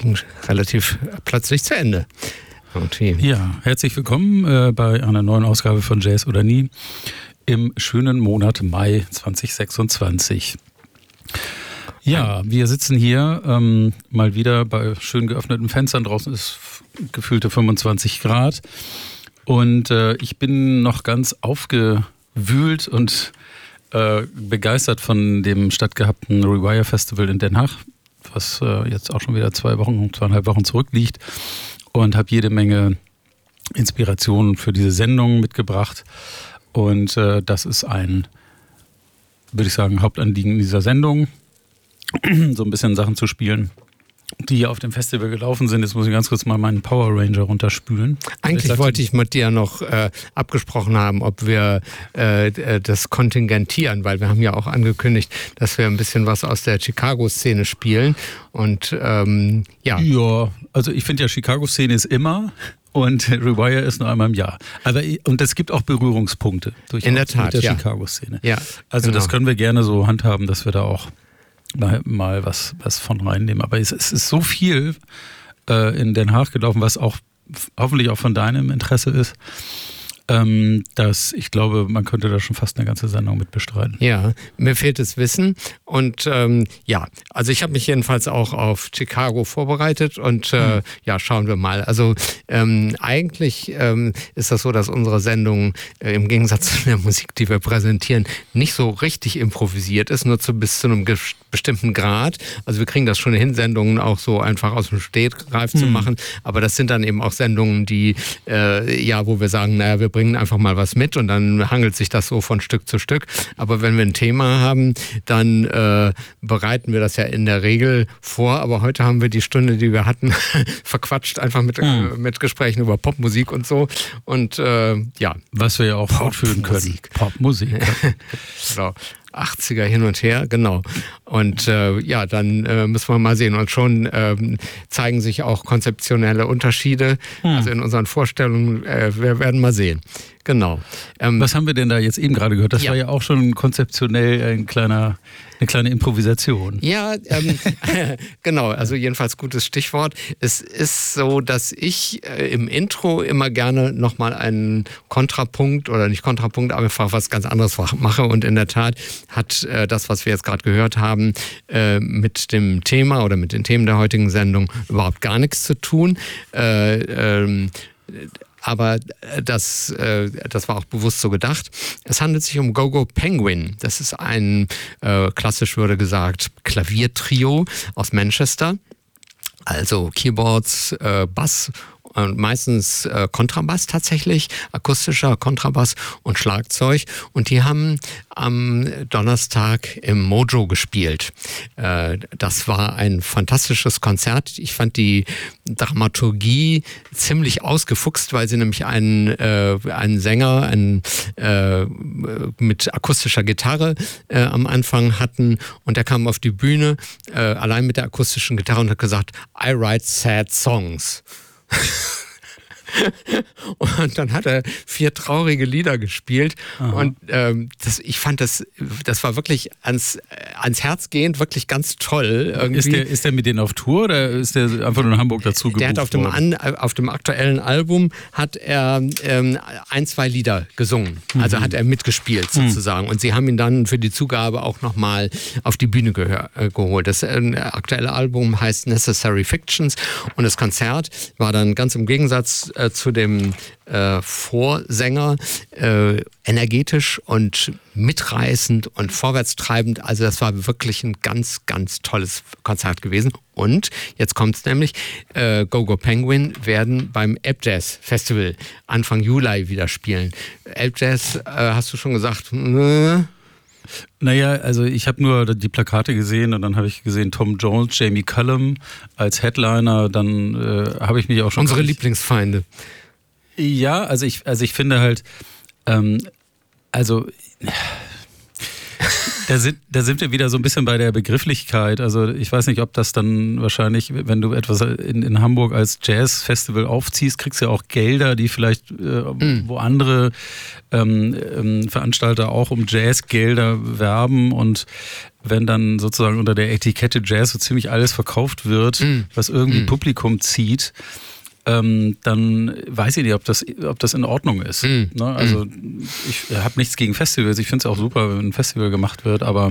ging relativ plötzlich zu Ende. Okay. Ja, herzlich willkommen bei einer neuen Ausgabe von Jazz oder Nie im schönen Monat Mai 2026. Ja, wir sitzen hier mal wieder bei schön geöffneten Fenstern. Draußen ist gefühlte 25 Grad. Und ich bin noch ganz aufgewühlt und begeistert von dem stattgehabten Rewire Festival in Den Haag, was jetzt auch schon wieder 2,5 Wochen zurückliegt. Und habe jede Menge Inspirationen für diese Sendung mitgebracht. Und das ist ein, würde ich sagen, Hauptanliegen dieser Sendung, so ein bisschen Sachen zu spielen, die hier auf dem Festival gelaufen sind. Jetzt muss ich ganz kurz mal meinen Power Ranger runterspülen. Eigentlich wollte ich mit dir noch abgesprochen haben, ob wir das kontingentieren, weil wir haben ja auch angekündigt, dass wir ein bisschen was aus der Chicago-Szene spielen. Und ja. Ja, also ich finde ja, Chicago-Szene ist immer und Rewire ist nur einmal im Jahr. Und es gibt auch Berührungspunkte in der Tat, mit der Chicago-Szene. Ja, also genau. Das können wir gerne so handhaben, dass wir da auch mal was von reinnehmen. Aber es ist so viel in Den Haag gelaufen, was auch hoffentlich auch von deinem Interesse ist, dass ich glaube, man könnte da schon fast eine ganze Sendung mit bestreiten. Ja, mir fehlt das Wissen. Und ja, also ich habe mich jedenfalls auch auf Chicago vorbereitet und ja, schauen wir mal. Also eigentlich ist das so, dass unsere Sendung im Gegensatz zu der Musik, die wir präsentieren, nicht so richtig improvisiert ist, nur bis zu einem bestimmten Grad. Also wir kriegen das schon hin, Sendungen auch so einfach aus dem Stegreif zu machen. Aber das sind dann eben auch Sendungen, die ja, wo wir sagen, naja, wir bringen einfach mal was mit und dann hangelt sich das so von Stück zu Stück. Aber wenn wir ein Thema haben, dann bereiten wir das ja in der Regel vor. Aber heute haben wir die Stunde, die wir hatten, verquatscht, einfach mit Gesprächen über Popmusik und so. Und ja. Was wir ja auch fortführen können. Popmusik. Genau. 80er hin und her, genau. Und ja, dann müssen wir mal sehen. Und schon zeigen sich auch konzeptionelle Unterschiede. Also in unseren Vorstellungen, wir werden mal sehen. Genau. Was haben wir denn da jetzt eben gerade gehört? Das war ja auch schon konzeptionell eine kleine Improvisation. Ja, genau. Also jedenfalls gutes Stichwort. Es ist so, dass ich im Intro immer gerne nochmal einen Kontrapunkt oder nicht Kontrapunkt, aber einfach was ganz anderes mache. Und in der Tat hat das, was wir jetzt gerade gehört haben, mit dem Thema oder mit den Themen der heutigen Sendung überhaupt gar nichts zu tun. Aber das war auch bewusst so gedacht. Es handelt sich um Go-Go Penguin. Das ist ein, klassisch würde gesagt, Klaviertrio aus Manchester. Also Keyboards, Bass und meistens Kontrabass tatsächlich, akustischer Kontrabass und Schlagzeug. Und die haben am Donnerstag im Mojo gespielt. Das war ein fantastisches Konzert. Ich fand die Dramaturgie ziemlich ausgefuchst, weil sie nämlich einen Sänger mit akustischer Gitarre am Anfang hatten. Und der kam auf die Bühne allein mit der akustischen Gitarre und hat gesagt, I write sad songs. Und dann hat er 4 traurige Lieder gespielt. Aha. Und ich fand das war wirklich ans Herz gehend, wirklich ganz toll. Irgendwie. Ist der mit denen auf Tour oder ist der einfach nur in Hamburg dazu gebucht? Der hat auf dem aktuellen Album hat er 1-2 Lieder gesungen. Also hat er mitgespielt sozusagen. Und sie haben ihn dann für die Zugabe auch nochmal auf die Bühne geholt. Das aktuelle Album heißt Necessary Fictions und das Konzert war dann ganz im Gegensatz zu dem Vorsänger energetisch und mitreißend und vorwärtstreibend. Also das war wirklich ein ganz, ganz tolles Konzert gewesen. Und jetzt kommt es nämlich, Go-Go Penguin werden beim Elb Jazz Festival Anfang Juli wieder spielen. Elb Jazz, hast du schon gesagt? Naja, also ich habe nur die Plakate gesehen und dann habe ich gesehen Tom Jones, Jamie Cullum als Headliner, dann habe ich mich auch schon... Unsere Lieblingsfeinde. Ja, also ich finde halt, Da sind wir wieder so ein bisschen bei der Begrifflichkeit. Also ich weiß nicht, ob das dann wahrscheinlich, wenn du etwas in Hamburg als Jazzfestival aufziehst, kriegst du ja auch Gelder, die vielleicht wo andere Veranstalter auch um Jazzgelder werben. Und wenn dann sozusagen unter der Etikette Jazz so ziemlich alles verkauft wird, was irgendwie Publikum zieht, dann weiß ich nicht, ob das in Ordnung ist. Ne? Also ich habe nichts gegen Festivals. Ich finde es auch super, wenn ein Festival gemacht wird, aber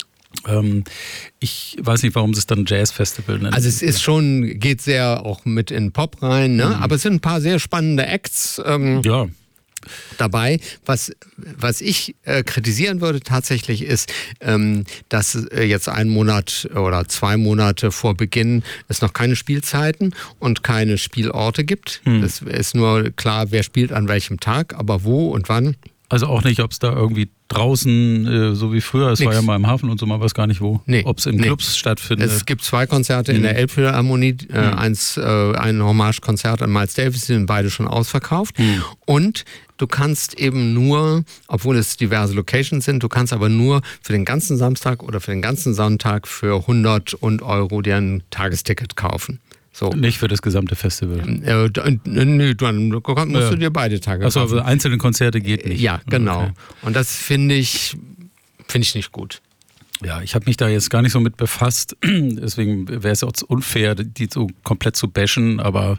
ich weiß nicht, warum sie es dann Jazz-Festival nennen. Also es ist schon, geht sehr auch mit in Pop rein, ne? Aber es sind ein paar sehr spannende Acts dabei. Was ich kritisieren würde tatsächlich ist, dass jetzt 1 Monat oder 2 Monate vor Beginn es noch keine Spielzeiten und keine Spielorte gibt. Es ist nur klar, wer spielt an welchem Tag, aber wo und wann. Also auch nicht, ob es da irgendwie draußen, so wie früher, es war ja mal im Hafen und so, man weiß gar nicht wo, ob es in Clubs stattfindet. Es gibt 2 Konzerte in der Elbphilharmonie, ein Hommage-Konzert an Miles Davis, die sind beide schon ausverkauft. Und du kannst eben nur, obwohl es diverse Locations sind, du kannst aber nur für den ganzen Samstag oder für den ganzen Sonntag für 100 € dir ein Tagesticket kaufen. So. Nicht für das gesamte Festival. Nee, dann musst du dir beide Tage kaufen. Achso, aber einzelne Konzerte geht nicht. Ja, genau. Okay. Und das finde ich nicht gut. Ja, ich habe mich da jetzt gar nicht so mit befasst. Deswegen wäre es auch unfair, die so komplett zu bashen. Aber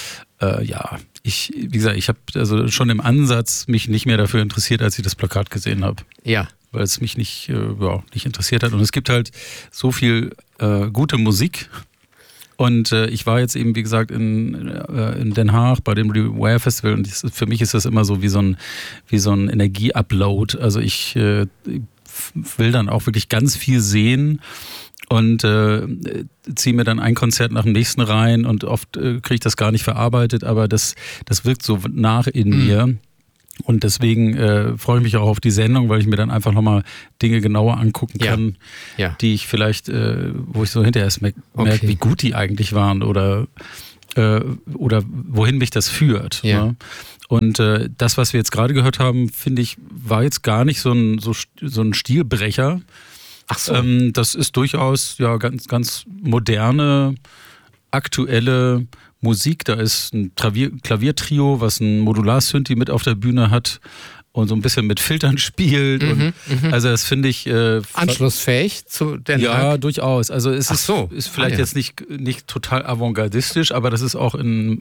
wie gesagt, ich habe also schon im Ansatz mich nicht mehr dafür interessiert, als ich das Plakat gesehen habe. Ja. Weil es mich nicht interessiert hat. Und es gibt halt so viel gute Musik. Und ich war jetzt eben, wie gesagt, in Den Haag bei dem Rewire Festival und für mich ist das immer so wie so ein Energie-Upload. Also ich will dann auch wirklich ganz viel sehen und ziehe mir dann ein Konzert nach dem nächsten rein und oft kriege ich das gar nicht verarbeitet, aber das wirkt so nach in mir. Und deswegen freue ich mich auch auf die Sendung, weil ich mir dann einfach nochmal Dinge genauer angucken kann, die ich vielleicht, wo ich so hinterher erst merke, wie gut die eigentlich waren oder wohin mich das führt. Ja. Ne? Und das, was wir jetzt gerade gehört haben, finde ich, war jetzt gar nicht so ein Stilbrecher. Ach so. Das ist durchaus ganz, ganz moderne, aktuelle Musik, da ist ein Klaviertrio, was ein Modular-Synthi mit auf der Bühne hat und so ein bisschen mit Filtern spielt. Also das finde ich... anschlussfähig zu Den Haag? Ja, durchaus. Also es ist vielleicht jetzt nicht total avantgardistisch, aber das ist auch in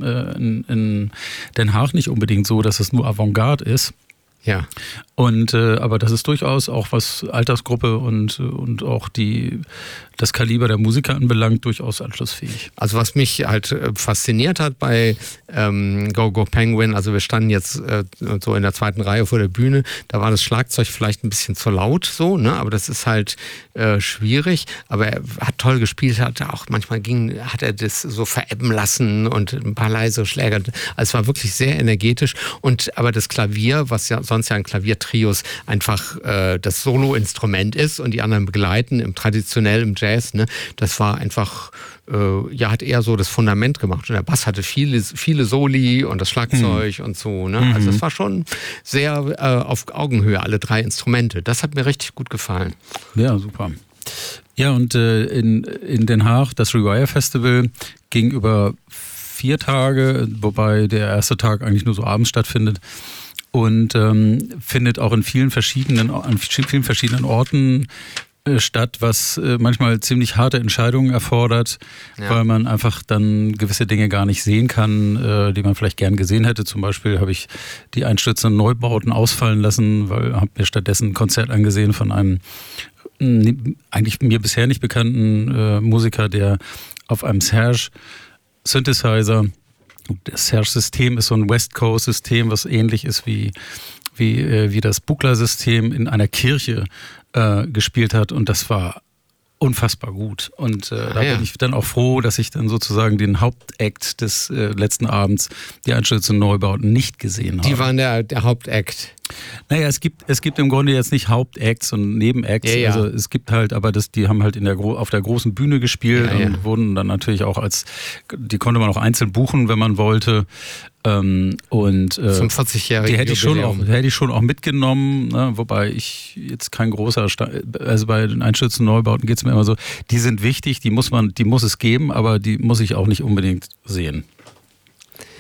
Den Haag nicht unbedingt so, dass es nur Avantgarde ist. Ja. Und aber das ist durchaus auch, was Altersgruppe und auch das Kaliber der Musiker anbelangt, durchaus anschlussfähig. Also was mich halt fasziniert hat bei Go Go Penguin, also wir standen jetzt so in der 2. Reihe vor der Bühne, da war das Schlagzeug vielleicht ein bisschen zu laut so, ne? Aber das ist halt schwierig, aber er hat toll gespielt, hat er das so verebben lassen und ein paar leise Schläge, also es war wirklich sehr energetisch aber das Klavier, was ja sonst ja ein Klaviertrios einfach das Solo-Instrument ist und die anderen begleiten im Jazz, ne? Das war einfach, hat eher so das Fundament gemacht. Und der Bass hatte viele Soli und das Schlagzeug und so. Ne? Also es war schon sehr auf Augenhöhe, alle 3 Instrumente. Das hat mir richtig gut gefallen. Ja, super. Ja, und in Den Haag, das Rewire Festival ging über 4 Tage, wobei der erste Tag eigentlich nur so abends stattfindet. Und findet auch an vielen verschiedenen Orten statt, was manchmal ziemlich harte Entscheidungen erfordert, weil man einfach dann gewisse Dinge gar nicht sehen kann, die man vielleicht gern gesehen hätte. Zum Beispiel habe ich die einstürzenden Neubauten ausfallen lassen, weil habe mir stattdessen ein Konzert angesehen von einem eigentlich mir bisher nicht bekannten Musiker, der auf einem Serge Synthesizer, das Serge-System ist so ein West Coast-System, was ähnlich ist wie das Buchla-System in einer Kirche gespielt hat und das war unfassbar gut. Und da bin ich dann auch froh, dass ich dann sozusagen den Hauptakt des letzten Abends, die einstürzenden Neubauten, nicht gesehen habe. Die waren der Hauptakt. Naja, es gibt im Grunde jetzt nicht Hauptacts und Nebenacts. Ja. Also es gibt halt, aber die haben halt auf der großen Bühne gespielt und wurden dann natürlich auch die konnte man auch einzeln buchen, wenn man wollte. Und zum 40-jährigen die hätte ich schon auch mitgenommen, ne? Wobei ich jetzt kein großer also bei den einstürzenden Neubauten geht es mir immer so, die sind wichtig, die muss es geben, aber die muss ich auch nicht unbedingt sehen.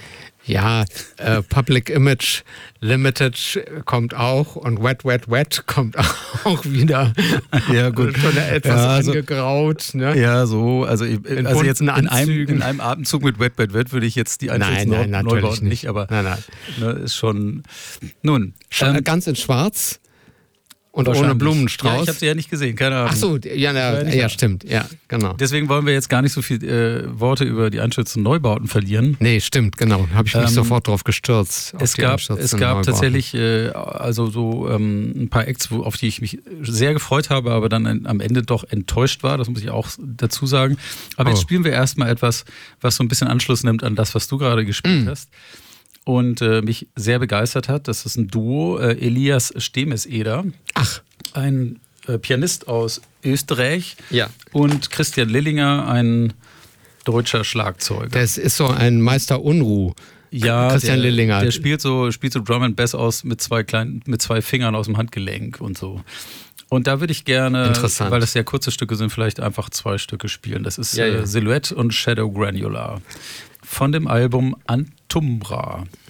Ja, Public Image Limited kommt auch und Wet, Wet, Wet kommt auch wieder. Ja, gut. Schon etwas angegraut. Ne? Ja, so. Also jetzt in einem Atemzug mit Wet, Wet, Wet würde ich jetzt die einzelnen Neubauten nicht, aber nein. Ne, ist schon. Nun. Ganz in Schwarz. Und ohne Blumenstrauß. Ja, ich habe sie ja nicht gesehen, keine Ahnung. Ach so, ja, stimmt. Ja, genau. Deswegen wollen wir jetzt gar nicht so viel Worte über die einschätzenden Neubauten verlieren. Nee, stimmt, genau. Habe ich mich sofort drauf gestürzt. Es gab tatsächlich ein paar Acts, auf die ich mich sehr gefreut habe, aber dann am Ende doch enttäuscht war. Das muss ich auch dazu sagen. Aber jetzt spielen wir erstmal etwas, was so ein bisschen Anschluss nimmt an das, was du gerade gespielt hast. Und mich sehr begeistert hat. Das ist ein Duo, Elias Stemeseder. Ach. Ein Pianist aus Österreich. Ja. Und Christian Lillinger, ein deutscher Schlagzeuger. Das ist so ein Meister Unruh. Ja, Christian Lillinger. Der spielt so Drum and Bass aus mit zwei Fingern aus dem Handgelenk und so. Und da würde ich gerne, weil das ja kurze Stücke sind, vielleicht einfach 2 Stücke spielen. Das ist Silhouette und Shadow Granular von dem Album Antumbra.